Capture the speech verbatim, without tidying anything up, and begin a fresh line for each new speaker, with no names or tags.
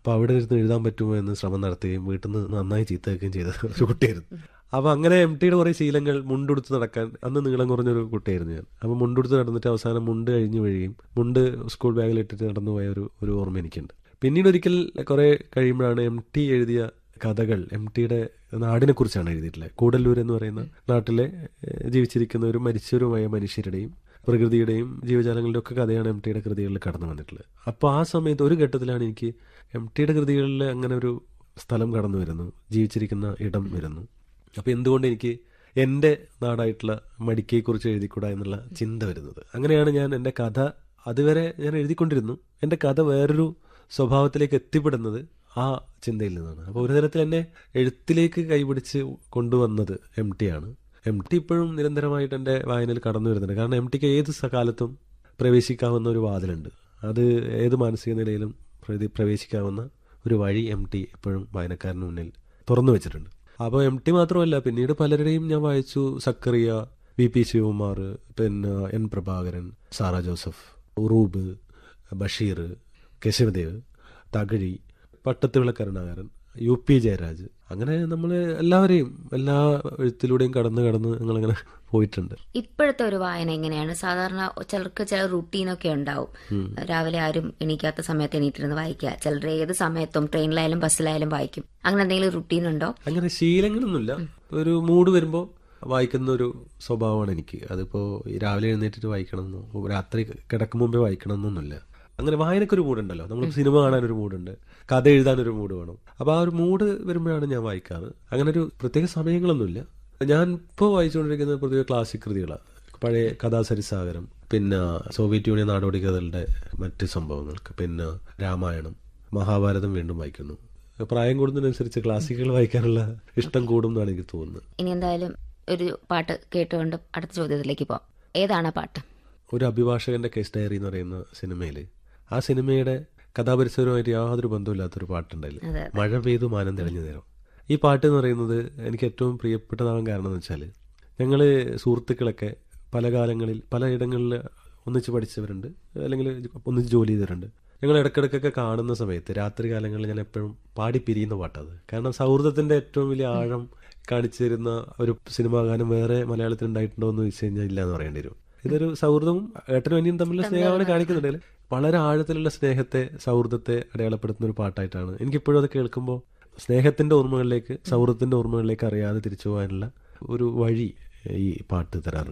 അപ്പോൾ അവിടെ ഇരുന്ന് എഴുതാൻ പറ്റുമോ എന്ന് ശ്രമം നടത്തുകയും വീട്ടിൽ നിന്ന് നന്നായി ചീത്ത കേൾക്കുകയും ചെയ്ത ഒരു കുട്ടിയായിരുന്നു. അപ്പോൾ അങ്ങനെ എം ടിയുടെ കുറേ ശീലങ്ങൾ, മുണ്ടെടുത്ത് നടക്കാൻ, അന്ന് നീളം കുറഞ്ഞൊരു കുട്ടിയായിരുന്നു ഞാൻ. അപ്പോൾ മുണ്ടെടുത്ത് നടന്നിട്ട് അവസാനം മുണ്ട് കഴിഞ്ഞ് വഴിയും മുണ്ട് സ്കൂൾ ബാഗിലിട്ടിട്ട് നടന്നു പോയ ഒരു ഒരു ഓർമ്മ എനിക്കുണ്ട്. പിന്നീട് ഒരിക്കൽ കുറേ കഴിയുമ്പോഴാണ് എം ടി എഴുതിയ കഥകൾ, എം ടിയുടെ നാടിനെ കുറിച്ചാണ് എഴുതിയിട്ടുള്ളത്. കൂടല്ലൂർ എന്ന് പറയുന്ന നാട്ടിലെ ജീവിച്ചിരിക്കുന്ന ഒരു മരിച്ചവരുമായ മനുഷ്യരുടെയും പ്രകൃതിയുടെയും ജീവജാലങ്ങളുടെയും ഒക്കെ കഥയാണ് എം ടിയുടെ കൃതികളിൽ കടന്നു വന്നിട്ടുള്ളത്. അപ്പോൾ ആ സമയത്ത് ഒരു ഘട്ടത്തിലാണ് എനിക്ക് എം ടിയുടെ കൃതികളിൽ അങ്ങനെ ഒരു സ്ഥലം കടന്നു വരുന്നു, ജീവിച്ചിരിക്കുന്ന ഇടം വരുന്നു. അപ്പോൾ എന്തുകൊണ്ട് എനിക്ക് എൻ്റെ നാടായിട്ടുള്ള മടിക്കയെക്കുറിച്ച് എഴുതിക്കൂടാ എന്നുള്ള ചിന്ത വരുന്നത്. അങ്ങനെയാണ് ഞാൻ എൻ്റെ കഥ, അതുവരെ ഞാൻ എഴുതിക്കൊണ്ടിരുന്നു, എൻ്റെ കഥ വേറൊരു സ്വഭാവത്തിലേക്ക് എത്തിപ്പെടുന്നത് ആ ചിന്തയിൽ നിന്നാണ്. അപ്പോൾ ഒരു തരത്തിൽ എന്നെ എഴുത്തിലേക്ക് കൈപിടിച്ച് കൊണ്ടുവന്നത് എം ടി ആണ്. എം ടി ഇപ്പോഴും നിരന്തരമായിട്ട് എൻ്റെ വായനയിൽ കടന്നു വരുന്നുണ്ട്. കാരണം എം ടിക്ക് ഏത് കാലത്തും പ്രവേശിക്കാവുന്ന ഒരു വാതിലുണ്ട്. അത് ഏത് മാനസിക നിലയിലും പ്രതി പ്രവേശിക്കാവുന്ന ഒരു വഴി എം ടി എപ്പോഴും വായനക്കാരന് മുന്നിൽ തുറന്നു വെച്ചിട്ടുണ്ട്. അപ്പോൾ എം ടി മാത്രമല്ല, പിന്നീട് പലരുടെയും ഞാൻ വായിച്ചു. സക്കറിയ, വി പി ശിവകുമാർ, പിന്നെ N Prabhakaran, Sara Joseph, Uroob, Basheer, Kesavadev, Thakazhi, Pattathuvila Karunakaran, U P Jayaraj, അങ്ങനെ നമ്മൾ എല്ലാവരെയും എല്ലാ എഴുത്തിലൂടെയും കടന്ന് കടന്ന് ഞങ്ങളങ്ങനെ പോയിട്ടുണ്ട്.
ഇപ്പോഴത്തെ ഒരു വായന എങ്ങനെയാണ്? സാധാരണ ചിലർക്ക് ചില റുട്ടീനൊക്കെ ഉണ്ടാവും. രാവിലെ ആരും എണീക്കാത്ത സമയത്ത് എണീറ്റിരുന്ന് വായിക്കുക, ചിലർ ഏത് സമയത്തും ട്രെയിനിലായാലും ബസ്സിലായാലും വായിക്കും. അങ്ങനെ എന്തെങ്കിലും റുട്ടീൻ ഉണ്ടോ? അങ്ങനെ
ശീലങ്ങളൊന്നുമില്ല. ഒരു മൂഡ് വരുമ്പോൾ വായിക്കുന്ന ഒരു സ്വഭാവമാണ് എനിക്ക്. അതിപ്പോൾ രാവിലെ എഴുന്നേറ്റിട്ട് വായിക്കണമെന്നോ രാത്രി കിടക്കും മുമ്പേ വായിക്കണമെന്നൊന്നുമില്ല. അങ്ങനെ വായനക്കൊരു മൂടുണ്ടല്ലോ. നമ്മൾ സിനിമ കാണാനൊരു മൂടുണ്ട്, കഥ എഴുതാനൊരു മൂഡ് വേണം. അപ്പോൾ ആ ഒരു മൂഡ് വരുമ്പോഴാണ് ഞാൻ വായിക്കാറ്. അങ്ങനെ ഒരു പ്രത്യേക സമയങ്ങളൊന്നുമില്ല. ഞാൻ ഇപ്പോൾ വായിച്ചുകൊണ്ടിരിക്കുന്നത് പൊതുവെ ക്ലാസിക് കൃതികളാണ്. പഴയ കഥാസരിസാഗരം, പിന്നെ സോവിയറ്റ് യൂണിയൻ നാടോടി കഥകളുടെ മറ്റ് സംഭവങ്ങൾക്ക്, പിന്നെ രാമായണം, മഹാഭാരതം വീണ്ടും വായിക്കുന്നു. പ്രായം കൂടുന്നതിനനുസരിച്ച് ക്ലാസിക്കുകൾ വായിക്കാനുള്ള ഇഷ്ടം കൂടും എന്നാണ് എനിക്ക് തോന്നുന്നത്.
ഇനി എന്തായാലും ഒരു പാട്ട് കേട്ടുകൊണ്ട് അടുത്ത ചോദ്യത്തിലേക്ക് പോവാം. ഏതാണ് ആ പാട്ട്?
ഒരു അഭിഭാഷകന്റെ കേസ് ഡയറി എന്ന് പറയുന്ന സിനിമയിൽ, ആ സിനിമയുടെ കഥാപരിസരവുമായിട്ട് യാതൊരു ബന്ധമില്ലാത്തൊരു പാട്ടുണ്ടായില്ല, മഴ പെയ്തു മാനം തെളിഞ്ഞ നേരം. ഈ പാട്ട് എന്ന് പറയുന്നത് എനിക്ക് ഏറ്റവും പ്രിയപ്പെട്ടതാവാൻ കാരണം എന്ന് വെച്ചാൽ, ഞങ്ങൾ സുഹൃത്തുക്കളൊക്കെ പല കാലങ്ങളിൽ പലയിടങ്ങളിൽ ഒന്നിച്ച് പഠിച്ചവരുണ്ട്, അല്ലെങ്കിൽ ഒന്നിച്ച് ജോലി ചെയ്തവരുണ്ട്. ഞങ്ങൾ ഇടയ്ക്കിടയ്ക്കൊക്കെ കാണുന്ന സമയത്ത് രാത്രി കാലങ്ങളിൽ ഞാൻ എപ്പോഴും പാടി പിരിയുന്ന പാട്ടത്. കാരണം സൗഹൃദത്തിൻ്റെ ഏറ്റവും വലിയ ആഴം കാണിച്ചു തരുന്ന ഒരു സിനിമാ ഗാനം വേറെ മലയാളത്തിൽ ഉണ്ടായിട്ടുണ്ടോ എന്ന് ചോദിച്ചു കഴിഞ്ഞാൽ ഇല്ല എന്ന് പറയേണ്ടി വരും. ഇതൊരു സൗഹൃദവും ഏട്ടനും അനിയും തമ്മിലുള്ള സ്നേഹമാണ് കാണിക്കുന്നുണ്ടെങ്കിൽ വളരെ ആഴത്തിലുള്ള സ്നേഹത്തെ, സൗഹൃദത്തെ അടയാളപ്പെടുത്തുന്ന ഒരു പാട്ടായിട്ടാണ് എനിക്കിപ്പോഴും അത് കേൾക്കുമ്പോൾ സ്നേഹത്തിന്റെ ഓർമ്മകളിലേക്ക്, സൗഹൃദത്തിന്റെ ഓർമ്മകളിലേക്ക് അറിയാതെ തിരിച്ചു പോകാനുള്ള ഒരു വഴി ഈ പാട്ട് തരാറുണ്ട്.